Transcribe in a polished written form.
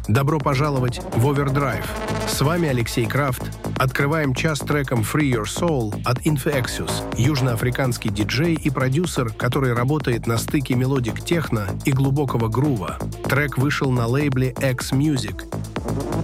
Добро пожаловать в Overdrive. С вами Алексей Крафт. Открываем час треком Free Your Soul от Infectious, южноафриканский диджей и продюсер, который работает на стыке мелодик техно и глубокого грува. Трек вышел на лейбле X Music.